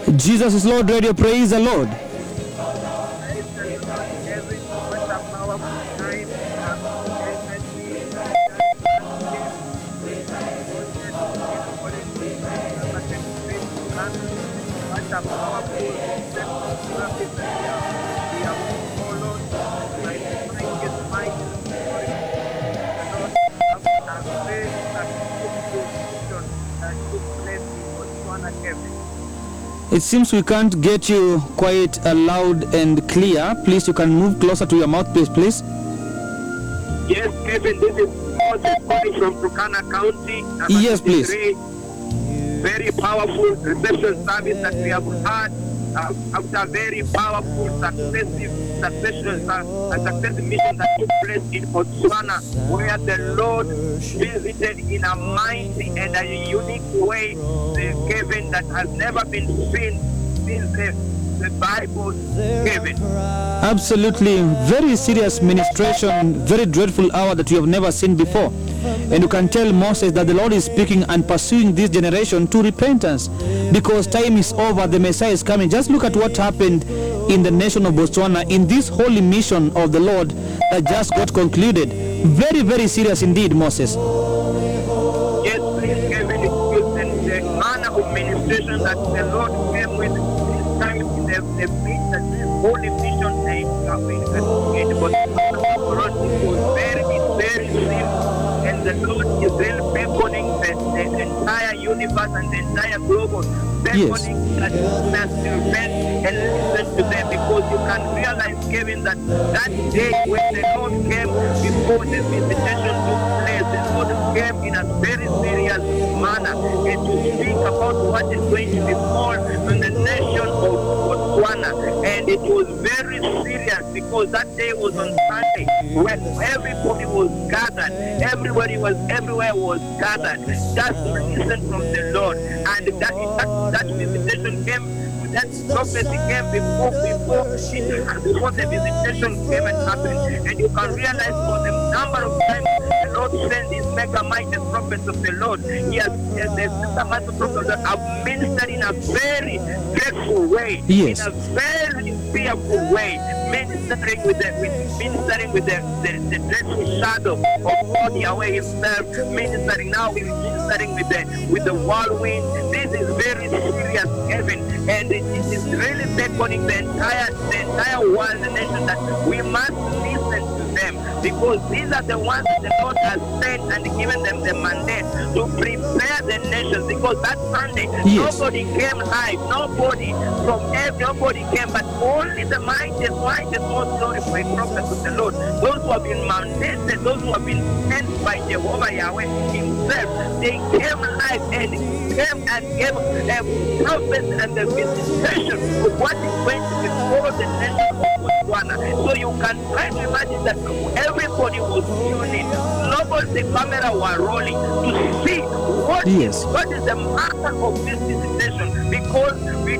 Jesus is Lord Radio, praise the Lord. It seems we can't get you quite loud and clear. Please, you can move closer to your mouthpiece, please. Yes, Kevin, this is Moses calling from Turkana County. Yes, please. Very powerful reception service that we have had after very powerful, successive mission that took place in Botswana, where the Lord visited in a mighty and a unique way, Kevin, that has never been seen since the Bible, Kevin. Absolutely. Very serious ministration, very dreadful hour that you have never seen before. And you can tell Moses that the Lord is speaking and pursuing this generation to repentance because time is over, the Messiah is coming. Just look at what happened in the nation of Botswana in this holy mission of the Lord that just got concluded. Very, very serious indeed, Moses. Yes, please, Kevin, and the manner of ministration that the Lord came with this time in the midst of this holy mission in Botswana was very, very simple. And the Lord is really beckoning the entire universe and the entire globe, beckoning that you must repent and listen to them, because you can realize, Kevin, that day when the Lord came before the visitation took place, the Lord came in a very serious manner and to speak about what is going to befall in the nation of Botswana. And it was very serious because that day was on Sunday when everybody was gathered, everywhere was gathered just to listen from the Lord. And that visitation came, that prophecy came before the visitation came and happened. And you can realize for the number of times the Lord sent these mega mighty prophets of the Lord. He has the mighty prophets that have ministered in a very dreadful way, yes, in a very fearful way, ministering with the dreadful shadow of God Yahweh Himself, ministering with the whirlwind. This is very serious, Kevin, and it is really beckoning the entire world, the nation, that we must listen to them, because these are the ones that the Lord has sent and given them the mandate to prepare the nations. Because that Sunday, yes, nobody came live, nobody came, but only the mightiest, most glorified prophets of the Lord, those who have been mandated, those who have been sent by Jehovah Yahweh Himself, they came live and came and gave a prophet and the visitation of what is going to befall the nation of Botswana. So you can try to imagine that everybody was tuning, nobody, the camera were rolling to see what is the matter of this visitation, because we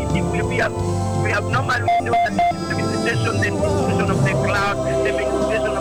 have normally known that the visitation of the cloud, the visitation